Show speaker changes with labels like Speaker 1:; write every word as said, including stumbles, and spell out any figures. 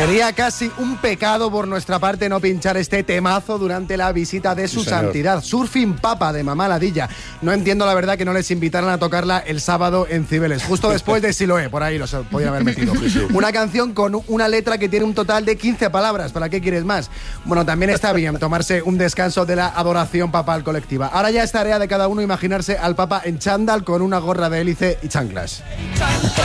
Speaker 1: Sería casi un pecado por nuestra parte no pinchar este temazo durante la visita de su
Speaker 2: Sí,
Speaker 1: santidad. Surfing Papa de Mamá Ladilla. No entiendo la verdad que no les invitaran a tocarla el sábado en Cibeles, justo después de Siloé, por ahí los podía haber metido. Una canción con una letra que tiene un total de quince palabras. ¿Para qué quieres más? Bueno, también está bien tomarse un descanso de la adoración papal colectiva. Ahora ya es tarea de cada uno imaginarse al Papa en chándal con una gorra de hélice y chanclas.